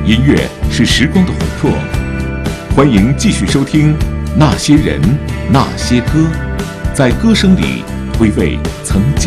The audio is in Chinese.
音乐是时光的琥珀，欢迎继续收听《那些人，那些歌》，在歌声里回味曾经